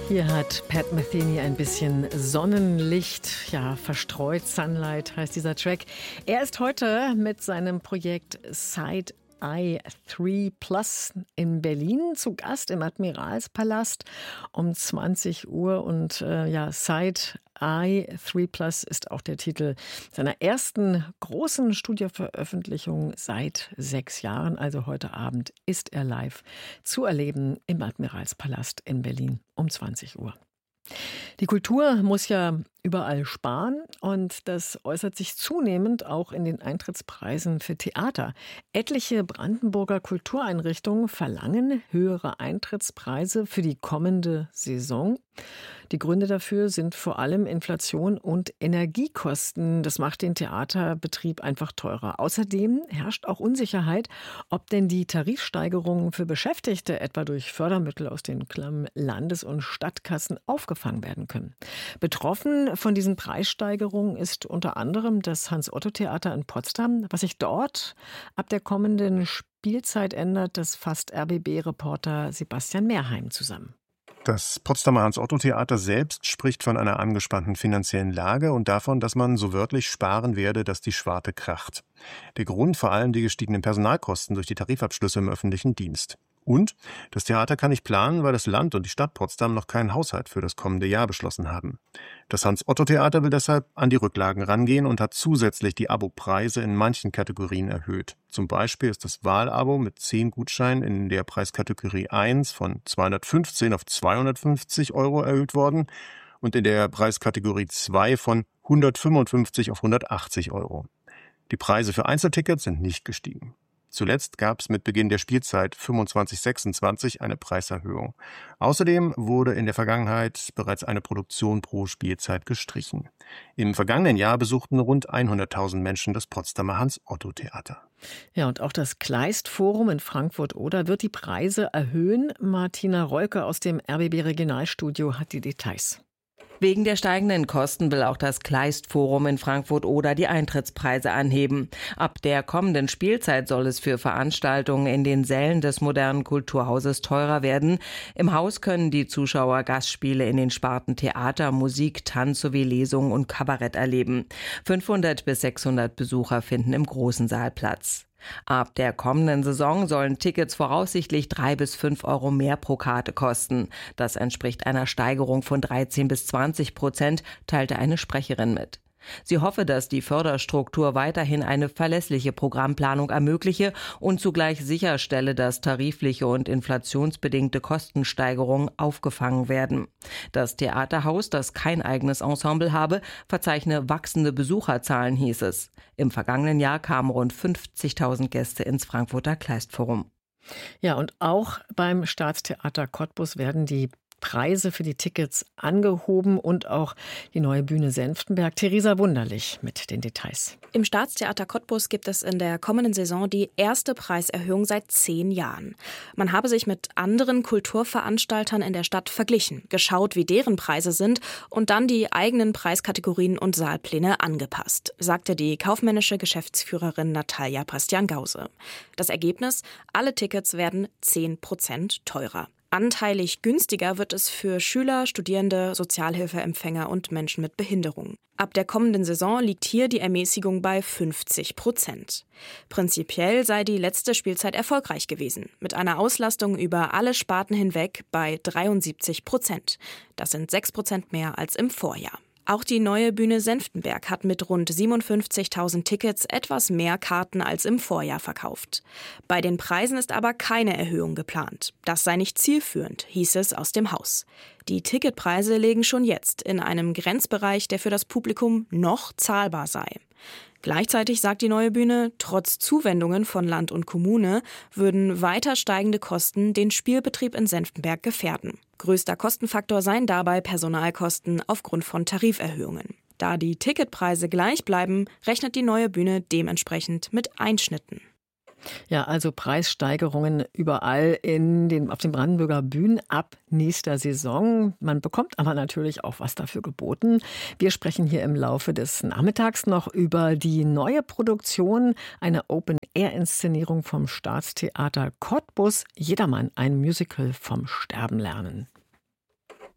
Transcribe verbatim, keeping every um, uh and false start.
Hier hat Pat Metheny ein bisschen Sonnenlicht, ja, verstreut. Sunlight heißt dieser Track. Er ist heute mit seinem Projekt Side Eye drei Plus in Berlin zu Gast im Admiralspalast um zwanzig Uhr. Und äh, ja, Side Eye drei Plus ist auch der Titel seiner ersten großen Studioveröffentlichung seit sechs Jahren. Also heute Abend ist er live zu erleben im Admiralspalast in Berlin um zwanzig Uhr. Die Kultur muss ja überall sparen und das äußert sich zunehmend auch in den Eintrittspreisen für Theater. Etliche Brandenburger Kultureinrichtungen verlangen höhere Eintrittspreise für die kommende Saison. Die Gründe dafür sind vor allem Inflation und Energiekosten. Das macht den Theaterbetrieb einfach teurer. Außerdem herrscht auch Unsicherheit, ob denn die Tarifsteigerungen für Beschäftigte etwa durch Fördermittel aus den Landes- und Stadtkassen aufgefangen werden können. Betroffen von diesen Preissteigerungen ist unter anderem das Hans-Otto-Theater in Potsdam. Was sich dort ab der kommenden Spielzeit ändert, das fasst R B B-Reporter Sebastian Mehrheim zusammen. Das Potsdamer Hans-Otto-Theater selbst spricht von einer angespannten finanziellen Lage und davon, dass man so wörtlich sparen werde, dass die Schwarte kracht. Der Grund vor allem die gestiegenen Personalkosten durch die Tarifabschlüsse im öffentlichen Dienst. Und das Theater kann nicht planen, weil das Land und die Stadt Potsdam noch keinen Haushalt für das kommende Jahr beschlossen haben. Das Hans-Otto-Theater will deshalb an die Rücklagen rangehen und hat zusätzlich die Abopreise in manchen Kategorien erhöht. Zum Beispiel ist das Wahlabo mit zehn Gutscheinen in der Preiskategorie eins von zweihundertfünfzehn auf zweihundertfünfzig Euro erhöht worden und in der Preiskategorie zwei von hundertfünfundfünfzig auf hundertachtzig Euro. Die Preise für Einzeltickets sind nicht gestiegen. Zuletzt gab es mit Beginn der Spielzeit fünfundzwanzig sechsundzwanzig eine Preiserhöhung. Außerdem wurde in der Vergangenheit bereits eine Produktion pro Spielzeit gestrichen. Im vergangenen Jahr besuchten rund hunderttausend Menschen das Potsdamer Hans-Otto-Theater. Ja, und auch das Kleist-Forum in Frankfurt-Oder wird die Preise erhöhen. Martina Rolke aus dem R B B-Regionalstudio hat die Details. Wegen der steigenden Kosten will auch das Kleist-Forum in Frankfurt-Oder die Eintrittspreise anheben. Ab der kommenden Spielzeit soll es für Veranstaltungen in den Sälen des modernen Kulturhauses teurer werden. Im Haus können die Zuschauer Gastspiele in den Sparten Theater, Musik, Tanz sowie Lesungen und Kabarett erleben. fünfhundert bis sechshundert Besucher finden im großen Saal Platz. Ab der kommenden Saison sollen Tickets voraussichtlich drei bis fünf Euro mehr pro Karte kosten. Das entspricht einer Steigerung von dreizehn bis zwanzig Prozent, teilte eine Sprecherin mit. Sie hoffe, dass die Förderstruktur weiterhin eine verlässliche Programmplanung ermögliche und zugleich sicherstelle, dass tarifliche und inflationsbedingte Kostensteigerungen aufgefangen werden. Das Theaterhaus, das kein eigenes Ensemble habe, verzeichne wachsende Besucherzahlen, hieß es. Im vergangenen Jahr kamen rund fünfzigtausend Gäste ins Frankfurter Kleistforum. Ja, und auch beim Staatstheater Cottbus werden die Preise für die Tickets angehoben und auch die neue Bühne Senftenberg. Theresa Wunderlich mit den Details. Im Staatstheater Cottbus gibt es in der kommenden Saison die erste Preiserhöhung seit zehn Jahren. Man habe sich mit anderen Kulturveranstaltern in der Stadt verglichen, geschaut, wie deren Preise sind und dann die eigenen Preiskategorien und Saalpläne angepasst, sagte die kaufmännische Geschäftsführerin Natalia Pastian-Gause. Das Ergebnis? Alle Tickets werden zehn Prozent teurer. Anteilig günstiger wird es für Schüler, Studierende, Sozialhilfeempfänger und Menschen mit Behinderung. Ab der kommenden Saison liegt hier die Ermäßigung bei fünfzig Prozent. Prinzipiell sei die letzte Spielzeit erfolgreich gewesen, mit einer Auslastung über alle Sparten hinweg bei dreiundsiebzig Prozent. Das sind sechs Prozent mehr als im Vorjahr. Auch die neue Bühne Senftenberg hat mit rund siebenundfünfzigtausend Tickets etwas mehr Karten als im Vorjahr verkauft. Bei den Preisen ist aber keine Erhöhung geplant. Das sei nicht zielführend, hieß es aus dem Haus. Die Ticketpreise liegen schon jetzt in einem Grenzbereich, der für das Publikum noch zahlbar sei. Gleichzeitig sagt die neue Bühne, trotz Zuwendungen von Land und Kommune würden weiter steigende Kosten den Spielbetrieb in Senftenberg gefährden. Größter Kostenfaktor seien dabei Personalkosten aufgrund von Tariferhöhungen. Da die Ticketpreise gleich bleiben, rechnet die neue Bühne dementsprechend mit Einschnitten. Ja, also Preissteigerungen überall in den, auf den Brandenburger Bühnen ab nächster Saison. Man bekommt aber natürlich auch was dafür geboten. Wir sprechen hier im Laufe des Nachmittags noch über die neue Produktion, eine Open-Air-Inszenierung vom Staatstheater Cottbus. Jedermann, ein Musical vom Sterben lernen.